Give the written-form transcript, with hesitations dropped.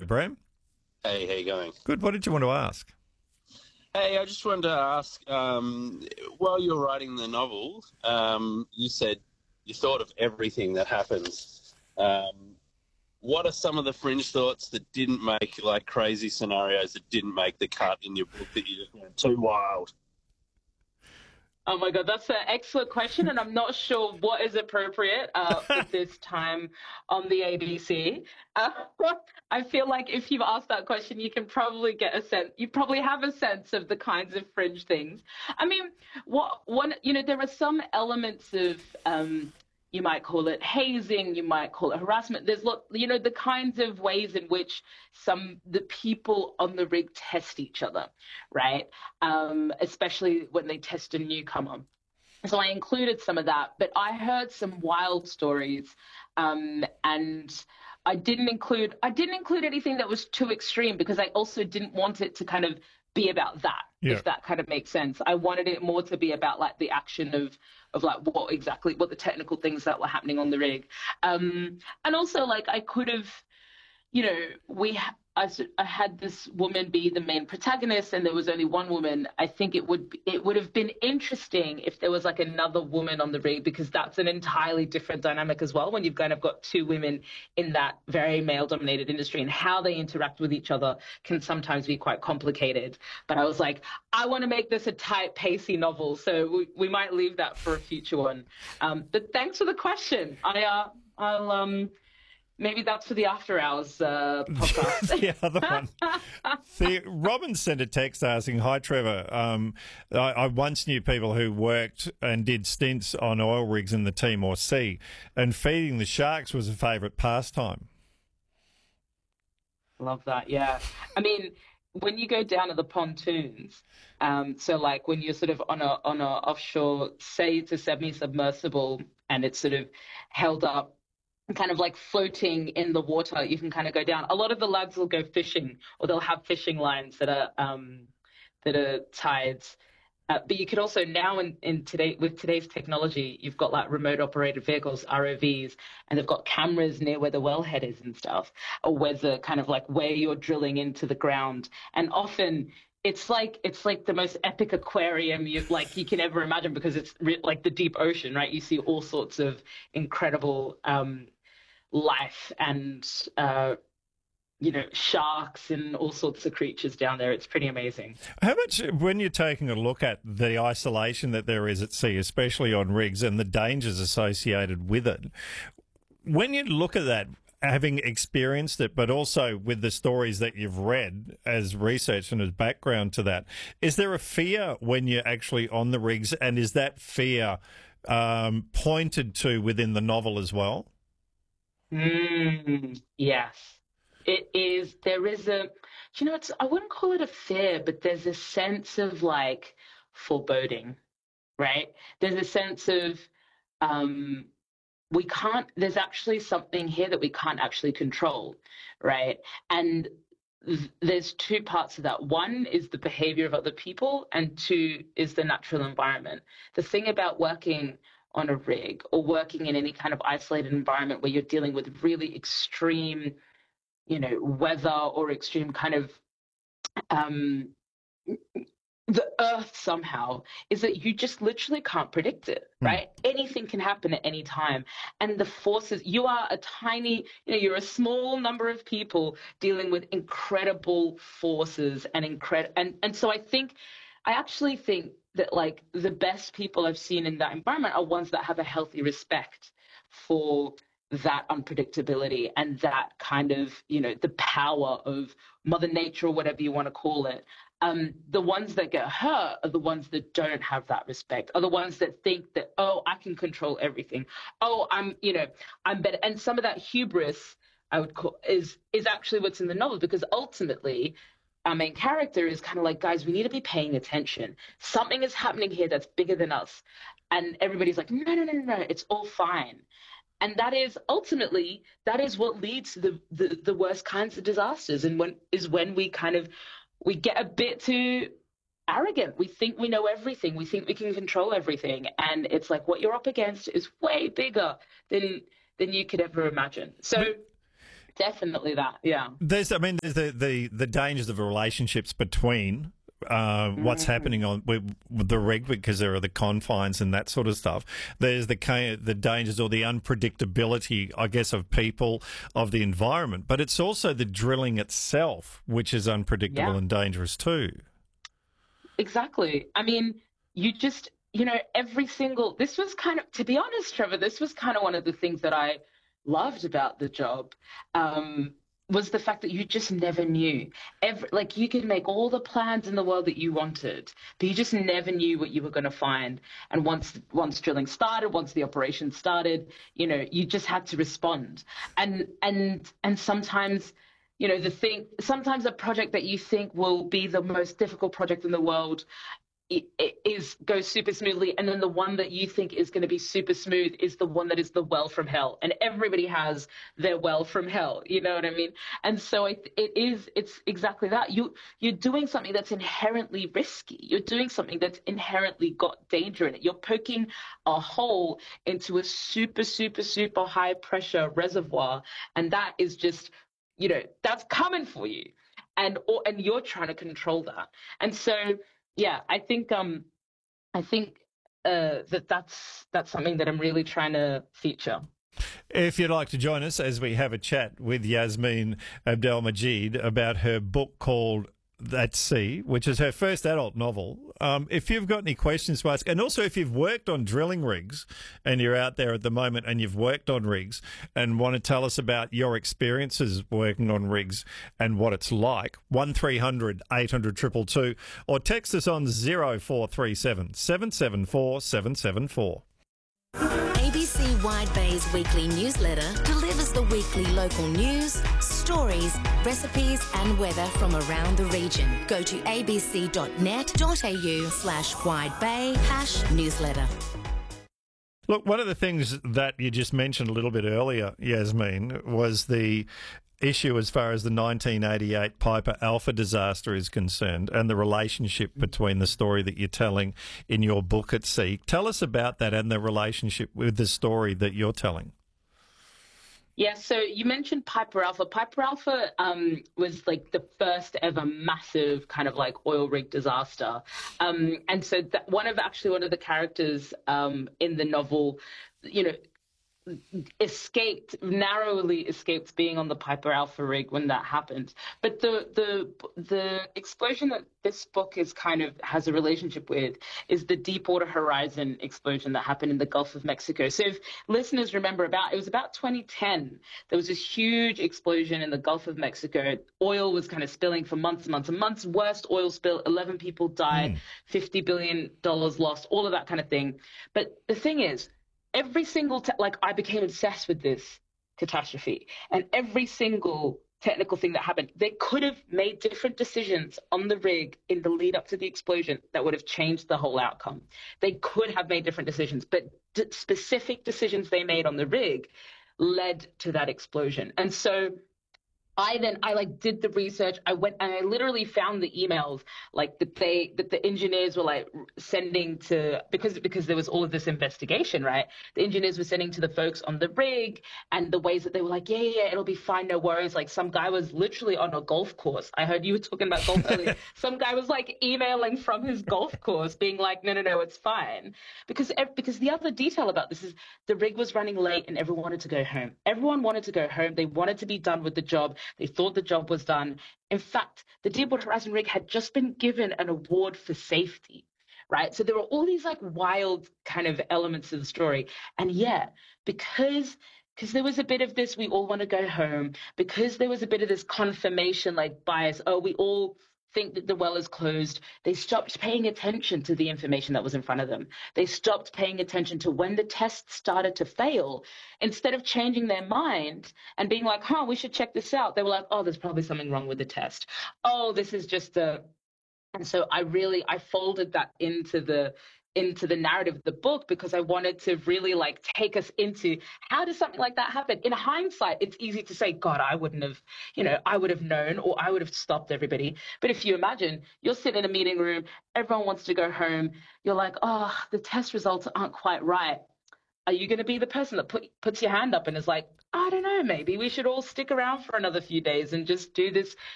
Bram. Hey, how you going? Good. What did you want to ask? Hey, I just wanted to ask, while you were writing the novel, you said you thought of everything that happens. What are some of the fringe thoughts that didn't make, like crazy scenarios that didn't make the cut in your book that you just went too wild? Oh my God, that's an excellent question, and I'm not sure what is appropriate for this time on the ABC. Uh, I feel like if you've asked that question, you can probably get a sense. You probably have a sense of the kinds of fringe things. I mean, there are some elements of you might call it hazing, you might call it harassment. There's the kinds of ways in which the people on the rig test each other, right? Especially when they test a newcomer. So I included some of that, but I heard some wild stories, and I didn't include anything that was too extreme because I also didn't want it to kind of be about that, if that kind of makes sense. I wanted it more to be about like the action of like what the technical things that were happening on the rig. And also like I could have, I had this woman be the main protagonist and there was only one woman. I think it would have been interesting if there was like another woman on the rig, because that's an entirely different dynamic as well when you've kind of got two women in that very male-dominated industry, and how they interact with each other can sometimes be quite complicated. But I was like, I want to make this a tight, pacey novel, so we might leave that for a future one. But thanks for the question. I'll maybe that's for the After Hours podcast. The other one. Robin sent a text asking, "Hi, Trevor. I once knew people who worked and did stints on oil rigs in the Timor Sea, and feeding the sharks was a favourite pastime." Love that, yeah. I mean, when you go down to the pontoons, so like when you're sort of on a offshore, say it's a semi-submersible, and it's sort of held up, kind of like floating in the water, you can kind of go down. A lot of the lads will go fishing, or they'll have fishing lines that are tides. But you could also now with today's technology, you've got like remote operated vehicles, ROVs, and they've got cameras near where the wellhead is and stuff, or where where you're drilling into the ground. And often it's like the most epic aquarium you can ever imagine, because it's like the deep ocean, right? You see all sorts of incredible life and sharks and all sorts of creatures down there. It's pretty amazing. How much, when you're taking a look at the isolation that there is at sea, especially on rigs, and the dangers associated with it, when you look at that, having experienced it, but also with the stories that you've read as research and as background to that, is there a fear when you're actually on the rigs, and is that fear pointed to within the novel as well? Yes, it is. There is I wouldn't call it a fear, but there's a sense of like foreboding, right? There's a sense of, there's actually something here that we can't actually control, right? And there's two parts of that. One is the behavior of other people, and two is the natural environment. The thing about working on a rig or working in any kind of isolated environment where you're dealing with really extreme, weather or extreme kind of the earth somehow, is that you just literally can't predict it, right? Anything can happen at any time. And the forces, you are a tiny, you're a small number of people dealing with incredible forces and so I actually think that like the best people I've seen in that environment are ones that have a healthy respect for that unpredictability and that kind of, the power of Mother Nature or whatever you want to call it. The ones that get hurt are the ones that don't have that respect, are the ones that think that, oh, I can control everything. Oh, I'm better. And some of that hubris, I would call, is actually what's in the novel, because ultimately our main character is kind of like, guys, we need to be paying attention. Something is happening here that's bigger than us. And everybody's like, no, it's all fine. And that is ultimately, that is what leads to the worst kinds of disasters. And when we get a bit too arrogant. We think we know everything. We think we can control everything. And it's like what you're up against is way bigger than you could ever imagine. So Definitely that. Yeah. There's the dangers of relationships between what's happening on with the rig, because there are the confines and that sort of stuff. There's the dangers or the unpredictability, I guess, of people, of the environment. But it's also the drilling itself, which is unpredictable and dangerous too. Exactly. I mean, this was kind of, to be honest, Trevor, this was kind of one of the things that I loved about the job. Was the fact that you just never knew. Like, you could make all the plans in the world that you wanted, but you just never knew what you were going to find. And once drilling started, once the operation started, you just had to respond. And sometimes, sometimes a project that you think will be the most difficult project in the world goes super smoothly, and then the one that you think is going to be super smooth is the one that is the well from hell, and everybody has their well from hell, you know what I mean? And so it's exactly that. You're doing something that's inherently risky. You're doing something that's inherently got danger in it. You're poking a hole into a super, super, super high pressure reservoir, and that is just, that's coming for you, and you're trying to control that. And so, yeah, I think that's something that I'm really trying to feature. If you'd like to join us as we have a chat with Yasmin Abdelmajid about her book called At Sea, which is her first adult novel. If you've got any questions to ask, and also if you've worked on drilling rigs and you're out there at the moment and you've worked on rigs and want to tell us about your experiences working on rigs and what it's like, 1300 800 222, or text us on 0437 774 774. ABC Wide Bay's weekly newsletter delivers the weekly local news, stories, recipes and weather from around the region. Go to abc.net.au/widebay/newsletter. Look, one of the things that you just mentioned a little bit earlier, Yasmin, was the issue as far as the 1988 Piper Alpha disaster is concerned and the relationship between the story that you're telling in your book At Sea. Tell us about that and the relationship with the story that you're telling. Yeah, so you mentioned Piper Alpha. Piper Alpha was like the first ever massive kind of like oil rig disaster. And so one of the characters in the novel, narrowly escaped being on the Piper Alpha rig when that happened. But the explosion that this book has a relationship with is the Deepwater Horizon explosion that happened in the Gulf of Mexico. So if listeners remember, it was about 2010, there was this huge explosion in the Gulf of Mexico. Oil was kind of spilling for months and months and months. Worst oil spill, 11 people died, $50 billion lost, all of that kind of thing. But the thing is, every single I became obsessed with this catastrophe, and every single technical thing that happened, they could have made different decisions on the rig in the lead up to the explosion that would have changed the whole outcome. They could have made different decisions, but specific decisions they made on the rig led to that explosion. And so I did the research. I went and I literally found the emails that the engineers were sending to, because there was all of this investigation, right? The engineers were sending to the folks on the rig, and the ways that they were like, yeah, it'll be fine, no worries. Like, some guy was literally on a golf course. I heard you were talking about golf earlier. Some guy was emailing from his golf course being like, no, it's fine. Because the other detail about this is the rig was running late and everyone wanted to go home. Everyone wanted to go home. They wanted to be done with the job. They thought the job was done. In fact, the Deepwater Horizon rig had just been given an award for safety, right? So there were all these wild kind of elements of the story. And yeah, because there was a bit of this, we all want to go home, because there was a bit of this confirmation bias, we all think that the well is closed, they stopped paying attention to the information that was in front of them. They stopped paying attention to when the tests started to fail. Instead of changing their mind and being like, we should check this out, they were like, there's probably something wrong with the test. This is just a... And so I folded that into the narrative of the book, because I wanted to really take us into how does something like that happen. In hindsight, it's easy to say, God, I would have known, or I would have stopped everybody. But if you imagine you're sitting in a meeting room, everyone wants to go home, you're like, the test results aren't quite right. are you going to be the person that puts your hand up and is like, I don't know, maybe we should all stick around for another few days and just do this